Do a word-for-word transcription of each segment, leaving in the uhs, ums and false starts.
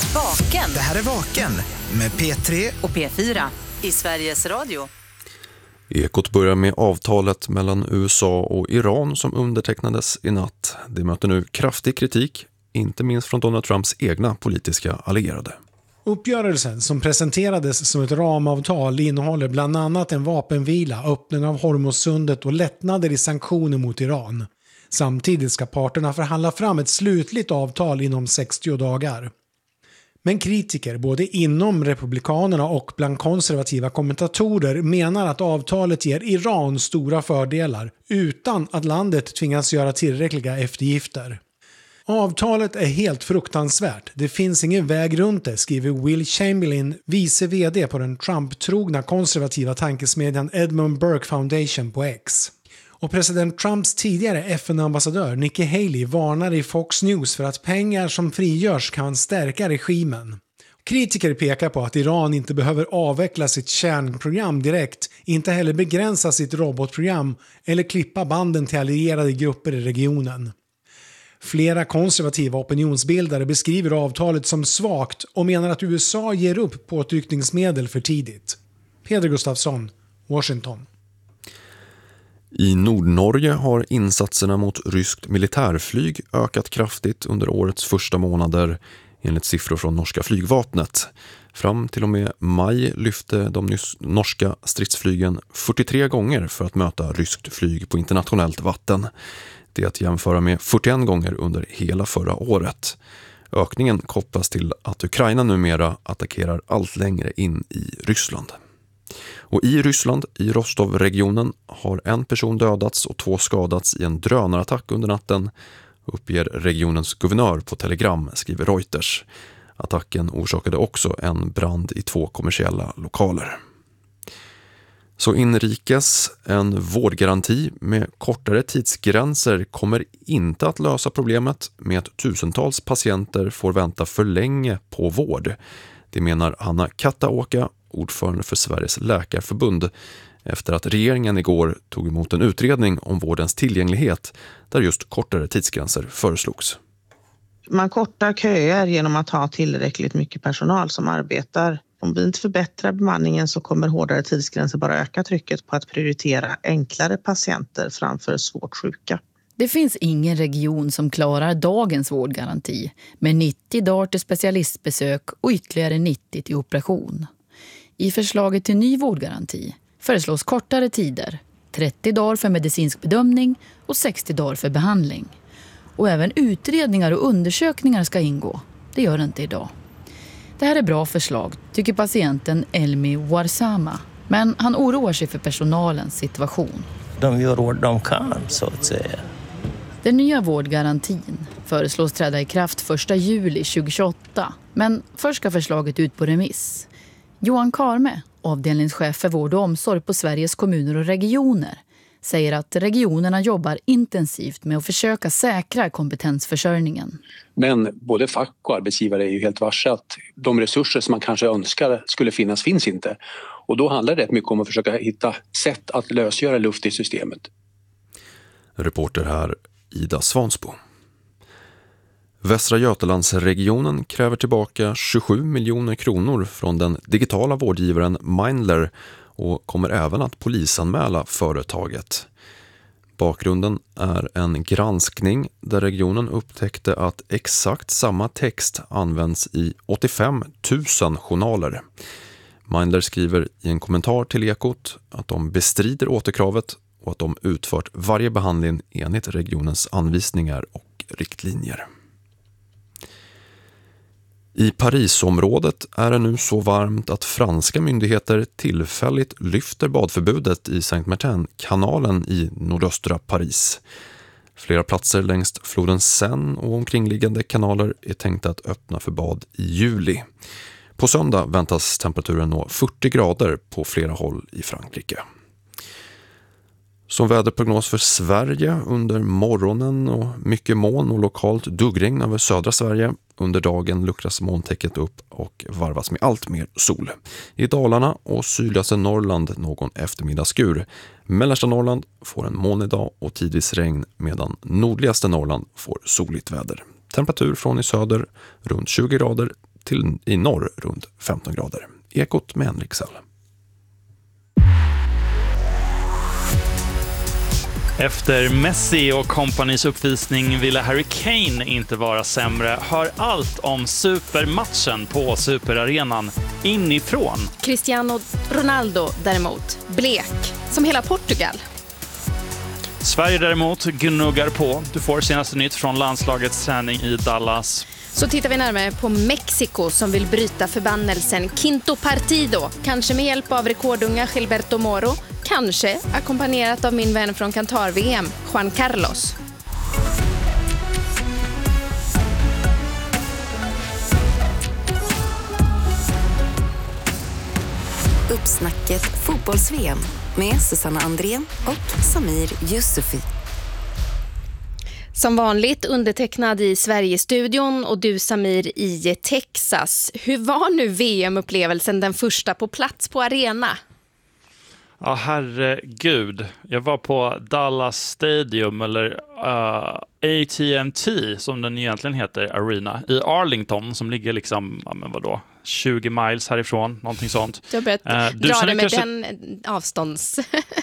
Vaken. Det här är Vaken med P tre och P fyra i Sveriges Radio. Ekot börjar med avtalet mellan U S A och Iran som undertecknades i natt. Det möter nu kraftig kritik, inte minst från Donald Trumps egna politiska allierade. Uppgörelsen som presenterades som ett ramavtal innehåller bland annat en vapenvila, öppning av Hormuzsundet och lättnader i sanktioner mot Iran. Samtidigt ska parterna förhandla fram ett slutligt avtal inom sextio dagar. Men kritiker både inom republikanerna och bland konservativa kommentatorer menar att avtalet ger Iran stora fördelar utan att landet tvingas göra tillräckliga eftergifter. Avtalet är helt fruktansvärt. Det finns ingen väg runt det, skriver Will Chamberlain, vice vd på den Trump-trogna konservativa tankesmedjan Edmund Burke Foundation på X. Och president Trumps tidigare F N-ambassadör Nikki Haley varnar i Fox News för att pengar som frigörs kan stärka regimen. Kritiker pekar på att Iran inte behöver avveckla sitt kärnprogram direkt, inte heller begränsa sitt robotprogram eller klippa banden till allierade grupper i regionen. Flera konservativa opinionsbildare beskriver avtalet som svagt och menar att U S A ger upp påtryckningsmedel för tidigt. Peder Gustafsson, Washington. I Nordnorge har insatserna mot ryskt militärflyg ökat kraftigt under årets första månader enligt siffror från norska flygvapnet. Fram till och med maj lyfte de norska stridsflygen fyrtiotre gånger för att möta ryskt flyg på internationellt vatten. Det är att jämföra med fyrtioen gånger under hela förra året. Ökningen kopplas till att Ukraina numera attackerar allt längre in i Ryssland. Och i Ryssland, i Rostov-regionen, har en person dödats och två skadats i en drönarattack under natten, uppger regionens guvernör på Telegram, skriver Reuters. Attacken orsakade också en brand i två kommersiella lokaler. Så inrikes, en vårdgaranti med kortare tidsgränser kommer inte att lösa problemet med att tusentals patienter får vänta för länge på vård. Det menar Hanna Kattaåka, ordförande för Sveriges läkarförbund, efter att regeringen igår tog emot en utredning om vårdens tillgänglighet där just kortare tidsgränser föreslogs. Man kortar köer genom att ha tillräckligt mycket personal som arbetar. Om vi inte förbättrar bemanningen så kommer hårdare tidsgränser bara öka trycket på att prioritera enklare patienter framför svårt sjuka. Det finns ingen region som klarar dagens vårdgaranti med nittio dagar till specialistbesök och ytterligare nittio till operation. I förslaget till ny vårdgaranti föreslås kortare tider, trettio dagar för medicinsk bedömning och sextio dagar för behandling. Och även utredningar och undersökningar ska ingå. Det gör det inte idag. Det här är bra förslag, tycker patienten Elmi Warsama. Men han oroar sig för personalens situation. De gör vad de kan, så att säga. Den nya vårdgarantin föreslås träda i kraft första juli tjugohundratjugoåtta. Men först ska förslaget ut på remiss. Johan Karme, avdelningschef för vård och omsorg på Sveriges kommuner och regioner, säger att regionerna jobbar intensivt med att försöka säkra kompetensförsörjningen. Men både fack och arbetsgivare är ju helt varse att de resurser som man kanske önskar skulle finnas finns inte. Och då handlar det rätt mycket om att försöka hitta sätt att lösgöra luft i systemet. Reporter här Ida Svansbo. Västra Götalandsregionen kräver tillbaka tjugosju miljoner kronor från den digitala vårdgivaren Mindler och kommer även att polisanmäla företaget. Bakgrunden är en granskning där regionen upptäckte att exakt samma text används i åttiofem tusen journaler. Mindler skriver i en kommentar till Ekot att de bestrider återkravet och att de utfört varje behandling enligt regionens anvisningar och riktlinjer. I Parisområdet är det nu så varmt att franska myndigheter tillfälligt lyfter badförbudet i Saint-Martin-kanalen i nordöstra Paris. Flera platser längs floden Seine och omkringliggande kanaler är tänkta att öppna för bad i juli. På söndag väntas temperaturen nå fyrtio grader på flera håll i Frankrike. Som väderprognos för Sverige under morgonen och mycket moln och lokalt duggregn över södra Sverige. Under dagen luckras molntäcket upp och varvas med allt mer sol. I Dalarna och sydligaste Norrland någon eftermiddagsskur. Mellersta Norrland får en molnig dag och tidvis regn medan nordligaste Norrland får soligt väder. Temperatur från i söder runt tjugo grader till i norr runt femton grader. Ekot med Henrik Sell. Efter Messi och kompanys uppvisning ville Harry Kane inte vara sämre. Hör allt om supermatchen på Superarenan inifrån. Cristiano Ronaldo däremot, blek, som hela Portugal. Sverige däremot gnuggar på. Du får senaste nytt från landslagets träning i Dallas. Så tittar vi närmare på Mexiko som vill bryta förbannelsen Quinto Partido. Kanske med hjälp av rekordunga Gilberto Moro. Kanske ackompanjerat av min vän från Qatar-V M, Juan Carlos. Uppsnacket fotbolls-V M med Susanna Andrén och Samir Yusufi. Som vanligt undertecknad i Sverigestudion och du Samir i Texas. Hur var nu V M-upplevelsen, den första på plats på arena? Ja, herregud. Jag var på Dallas Stadium, eller uh, A T and T som den egentligen heter, Arena, i Arlington som ligger liksom, ja men vadå, tjugo miles härifrån, någonting sånt. Du har börjat uh, du dra det med kanske... den avstånds...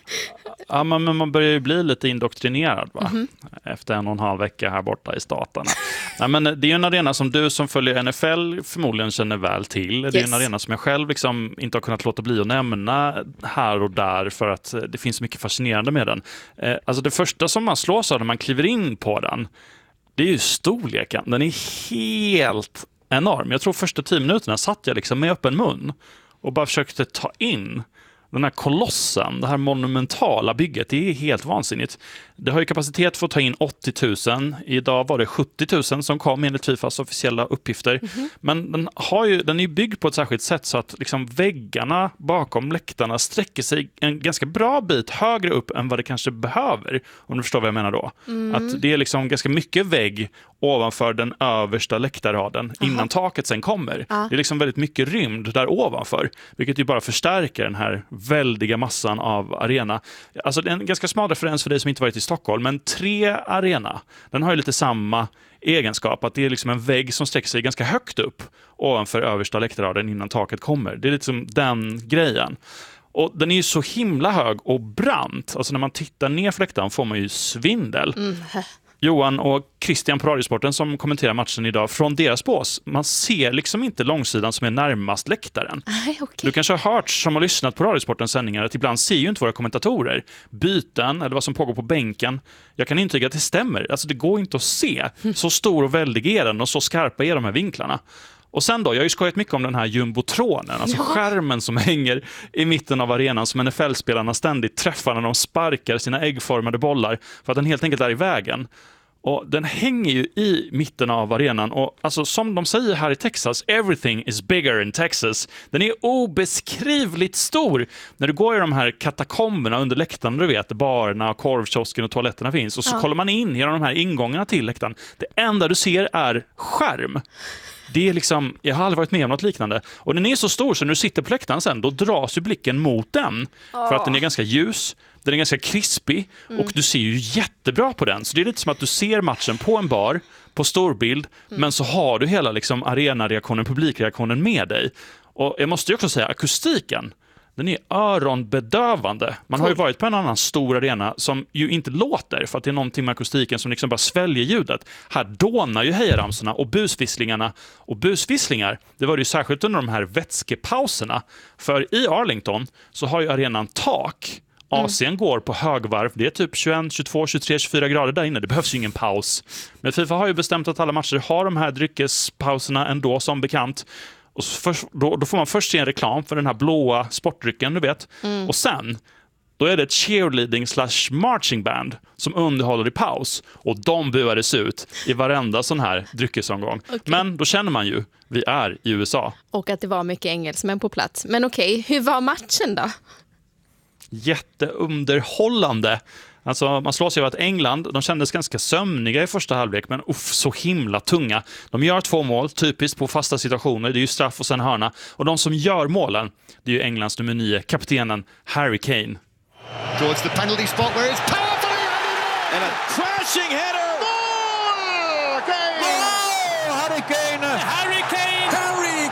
Ja, men man börjar ju bli lite indoktrinerad va? Mm-hmm. Efter en och en halv vecka här borta i staterna. Ja, men det är ju en arena som du som följer N F L förmodligen känner väl till. Yes. Det är en arena som jag själv liksom inte har kunnat låta bli att nämna här och där för att det finns mycket fascinerande med den. Eh, alltså det första som man slås av när man kliver in på den, det är ju storleken. Den är helt enorm. Jag tror första tio minuterna satt jag liksom med öppen mun och bara försökte ta in den här kolossen, det här monumentala bygget. Det är helt vansinnigt. Det har ju kapacitet för att ta in åttio tusen. Idag var det sjuttio tusen som kom enligt Fifas officiella uppgifter. Mm-hmm. Men den, har ju, den är byggd på ett särskilt sätt så att liksom väggarna bakom läktarna sträcker sig en ganska bra bit högre upp än vad det kanske behöver. Om du förstår vad jag menar då. Mm. Att det är liksom ganska mycket vägg ovanför den översta läktarraden innan Aha. taket sen kommer. Ah. Det är liksom väldigt mycket rymd där ovanför. Vilket ju bara förstärker den här väldiga massan av arena. Alltså det är en ganska smal referens för dig som inte varit i Stockholm, men tre arena, den har ju lite samma egenskap, att det är liksom en vägg som sträcker sig ganska högt upp ovanför översta läktarraden innan taket kommer. Det är liksom den grejen. Och den är ju så himla hög och brant. Alltså när man tittar ner för läktaren får man ju svindel. Mm. Johan och Christian på Radiosporten som kommenterar matchen idag från deras bås. Man ser liksom inte långsidan som är närmast läktaren. Aj, okay. Du kanske har hört som har lyssnat på Radiosportens sändningar att ibland ser ju inte våra kommentatorer byten eller vad som pågår på bänken. Jag kan intyga att det stämmer. Alltså det går inte att se. Så stor och väldig är den och så skarpa är de här vinklarna. Och sen då, jag har ju skojat mycket om den här jumbotronen, alltså ja. skärmen som hänger i mitten av arenan som N F L-spelarna ständigt träffar när de sparkar sina äggformade bollar för att den helt enkelt är i vägen. Och den hänger ju i mitten av arenan och alltså som de säger här i Texas, everything is bigger in Texas. Den är obeskrivligt stor. När du går i de här katakomberna under läktaren, du vet, barerna, korvkiosken och toaletterna finns och så ja. kollar man in genom de här ingångarna till läktaren. Det enda du ser är skärm. Det är liksom, jag har aldrig varit med om något liknande. Och den är så stor så när du sitter på läktaren sen, då dras ju blicken mot den. Oh. För att den är ganska ljus, den är ganska krispig mm. och du ser ju jättebra på den. Så det är lite som att du ser matchen på en bar, på storbild, mm. men så har du hela liksom arenareaktionen, publikreaktionen med dig. Och jag måste ju också säga, akustiken, den är öronbedövande. Man cool. har ju varit på en annan stor arena som ju inte låter för att det är någonting med akustiken som liksom bara sväljer ljudet. Här dånar ju hejaramsorna och busvisslingarna. Och busvisslingar, det var det ju särskilt under de här vätskepauserna. För i Arlington så har ju arenan tak. A C:n mm. går på högvarv. Det är typ tjugoett, tjugotvå, tjugotre, tjugofyra grader där inne. Det behövs ju ingen paus. Men FIFA har ju bestämt att alla matcher har de här dryckespauserna ändå som bekant. Och först, då, då får man först se en reklam för den här blåa sportdrycken, du vet. Mm. Och sen, då är det ett cheerleading slash marching band som underhåller i paus. Och de buades ut i varenda sån här dryckesomgång. Okay. Men då känner man ju, vi är i U S A. Och att det var mycket engelsmän på plats. Men okej, okay, hur var matchen då? Jätteunderhållande. Alltså man slås ju av att England, de kändes ganska sömniga i första halvlek, men uff, så himla tunga. De gör två mål, typiskt på fasta situationer, det är ju straff och sen hörna. Och de som gör målen, det är ju Englands nummer nio, kaptenen Harry Kane. Towards the penalty spot where it's powerfully and a crashing header. Goal! Kane! Goal! Harry Kane! Harry Kane! Harry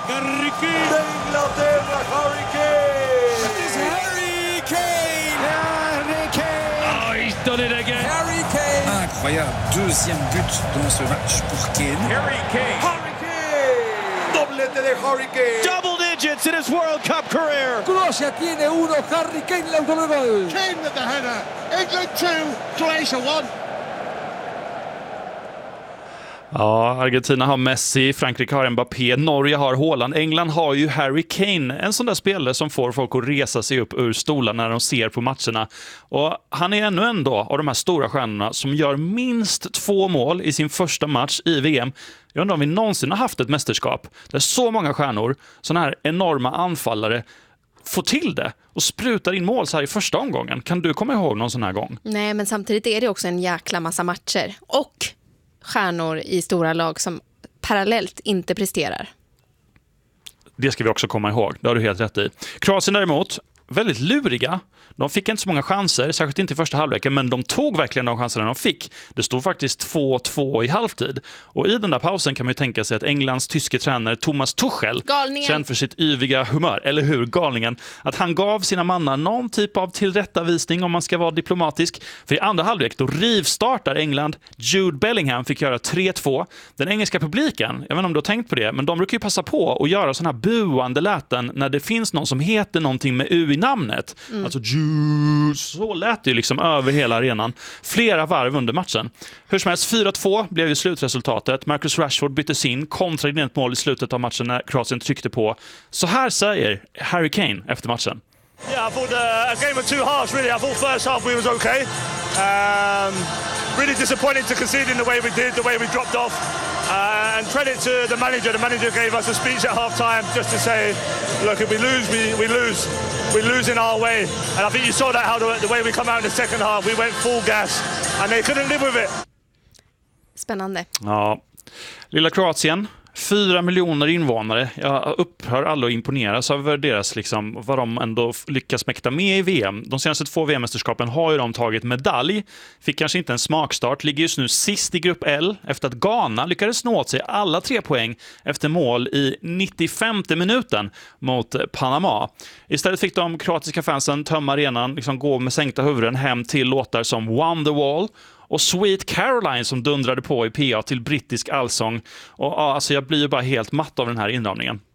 Harry Kane! Inglaterra, Harry Kane! It's Harry Kane! Harry Kane! Oh, he's done it again! Harry Kane! Incroyable, deuxième but dans ce match pour Kane. Harry Kane! Harry Kane! Doblete de Harry Kane! Double digits in his World Cup career! Croacia tiene uno, Harry Kane le autogol! Kane with the header. England two, Croatia one. Ja, Argentina har Messi, Frankrike har Mbappé, Norge har Haaland, England har ju Harry Kane, en sån där spelare som får folk att resa sig upp ur stolar när de ser på matcherna. Och han är ännu en då av de här stora stjärnorna som gör minst två mål i sin första match i V M. Jag undrar om vi någonsin har haft ett mästerskap där så många stjärnor, såna här enorma anfallare, får till det och sprutar in mål så här i första omgången. Kan du komma ihåg någon sån här gång? Nej, men samtidigt är det också en jäkla massa matcher. Och stjärnor i stora lag som parallellt inte presterar. Det ska vi också komma ihåg. Det har du helt rätt i. Kroatien däremot, väldigt luriga. De fick inte så många chanser, särskilt inte i första halvleken, men de tog verkligen de chanserna de fick. Det stod faktiskt två två i halvtid. Och i den där pausen kan man ju tänka sig att Englands tyske tränare Thomas Tuchel, galningen, känd för sitt yviga humör, eller hur, galningen, att han gav sina mannar någon typ av tillrättavisning om man ska vara diplomatisk. För i andra halvlek då rivstartar England. Jude Bellingham fick göra tre två. Den engelska publiken, jag vet inte om du har tänkt på det, men de brukar ju passa på att göra såna här buande läten när det finns någon som heter någonting med U i namnet. Mm. Alltså Jude. Så lät det ju liksom över hela arenan. Flera varv under matchen. Hur som helst, fyra två blev ju slutresultatet. Marcus Rashford byttes in, kontrade in ett mål i slutet av matchen när Kroatien tryckte på. Så här säger Harry Kane efter matchen. Yeah, I thought uh, a game of two halves really. I thought first half we was okay. Um, really disappointed to concede in the way we did, the way we dropped off. Uh, and credit to the manager. The manager gave us a speech at half time just to say, look, if we lose, we, we lose. We lose in our way. And I think you saw that how the, the way we come out in the second half, we went full gas and they couldn't live with it. Spännande. Ja, lilla Kroatien. Fyra miljoner invånare. Jag upphör alla att imponeras över deras, liksom, vad de ändå lyckas mäkta med i V M. De senaste två V M-mästerskapen har ju de tagit medalj. Fick kanske inte en smakstart. Ligger just nu sist i grupp L efter att Ghana lyckades nå åt sig alla tre poäng efter mål i nittiofemte minuten mot Panama. Istället fick de kroatiska fansen tömma arenan, liksom gå med sänkta huvuden hem till låtar som Won the Wall och Sweet Caroline som dundrade på i P A till brittisk allsång. Och ja, alltså jag blir ju bara helt matt av den här inramningen.